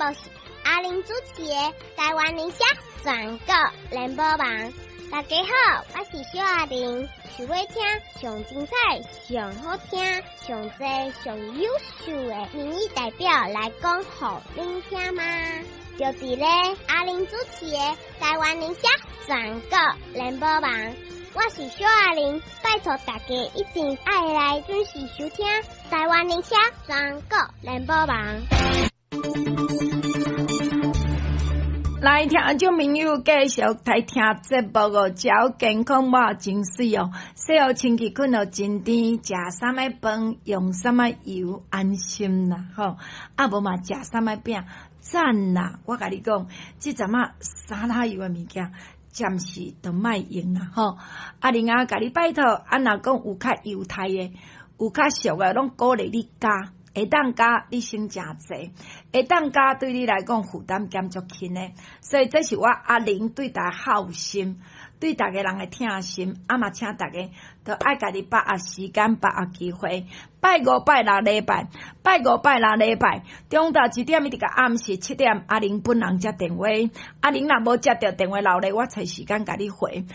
我是阿玲主持的台湾宁夏全国联播网。大家好，我是小阿玲，想要听上精彩、上好听、上多、上优秀的民意代表来讲给您听吗？就伫咧阿玲主持的台湾宁夏全国联播网。我是小阿玲，拜托大家一定爱来准时收听台湾宁夏全国联播网。 来，听众朋友继续来听节目哦，食健康嘛真水哦，洗好清气，困了真甜，食啥物饭，用啥物油，安心啦吼。啊无嘛食啥物饼，赞啦！我甲你讲，即阵啊沙拉油的物件，暂时都莫用啦吼。啊，另外甲你拜托，啊若讲有较油态的，有较俗的，拢鼓励你加。会当加你省诚济，会当加对你来讲负担减足轻的，所以这是我阿玲对大家好心，对大家人的疼心，啊嘛请大家都爱家己把握时间，把握机会。拜五拜六礼拜，拜五拜六礼拜，中昼1点一直到暗时7点，阿玲本人接电话，阿玲若无接到电话留咧，我找时间甲你回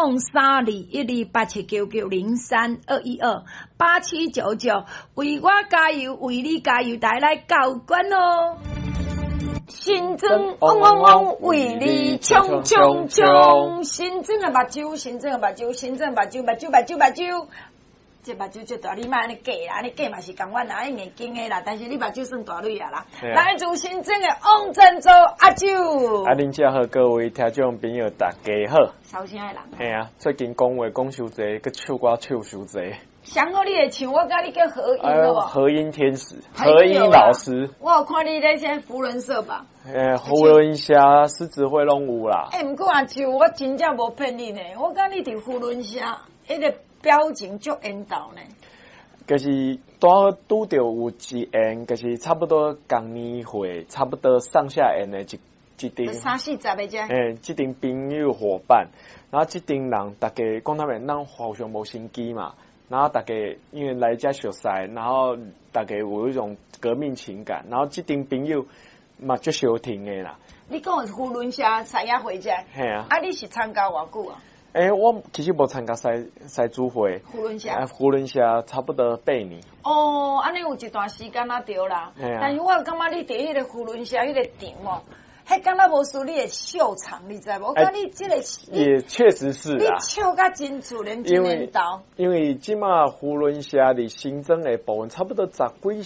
，032128799032128799，为我加油，为你加油，大家来交关哦！新庄嗡嗡嗡，为你冲冲冲！新庄的目睭，新庄的目睭，新庄的目睭，目睭目睭目睭。这目睭最大，你莫安尼假啦，安尼假嘛是共阮啦，眼睛的啦，但是你目睭算大蕊啊啦。来自新庄的汪振洲阿舅， 阿玲姐好，各位听众朋友大家好。 绍兴的人。 嘿啊，最近讲话讲伤济，佮唱歌唱伤济。 想好你会唱，我甲你叫合音了无？ 合音天使，合音老师。 我有看你咧些福伦社吧？ 福伦社狮子会拢有啦。 毋过阿舅，我真正无骗你呢，我甲你伫福伦社迄个表情足缘投呢。 就是拄拄着有一演，就是差不多共年会，差不多上下演的一阵。 30-40个遮。 这阵朋友伙伴，然后这阵人大家讲他们咱互相无心机嘛。然后大家因为来遮熟悉，然后大家有一种革命情感，然后这阵朋友嘛足相挺的啦。你讲的福伦社赛亚会者？ 嘿啊。 啊，你是参加偌久啊？ 我其实无参加赛主会。 福伦社。 福伦社差不多8年。 哦，安尼有一段时间啊，对啦。 嘿啊。 但是我感觉你伫迄个福伦社迄个场哦。迄敢若无输你的秀场，你知无？我讲你这个也确实是啊。 你笑甲真自然真缘投。 因为即马福伦社伫新增的部分差不多10几